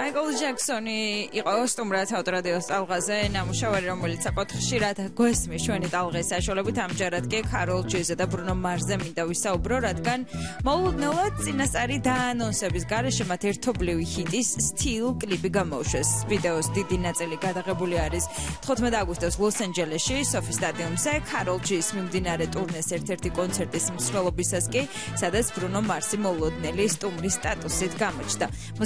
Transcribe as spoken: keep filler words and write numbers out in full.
მაიკლ ჯექსონი იყო სტუმრად ავტორადიოს ტალღაზე, ნამუშევარი, რომელიც საკმაოდ ხშირად გვესმის ჩვენი ტალღის საშუალებით, ამჯერად კი ქაროლ ჯიზე და ბრუნო მარსზე მინდა ვისაუბრო, რადგან მოულოდნელად წინასწარი დაანონსების გარეშე მათ ერთობლივი ჰიტის Still კლიპი გამოუშვეს. ვიდეოს დიდი ნაწილი გადაღებული არის თხუთმეტი აგვისტოს ლოს-ანჯელესში, სოფის სტადიუმზე, ქაროლ ჯის მიმდინარე ტურნეს ერთ-ერთი კონცერტის მსვლელობისას კი, სადაც ბრუნო მარსი მოულოდნელი სტუმრის სტატუსით გამოჩნდა.